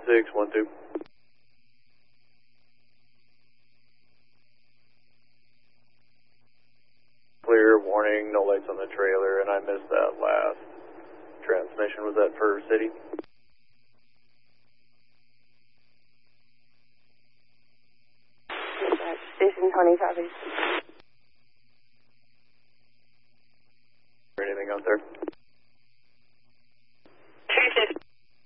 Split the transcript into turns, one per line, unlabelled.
612. Clear, warning, no lights on the trailer, and I missed that last transmission. Was that for city?
Station 20 copies.
Anything out there?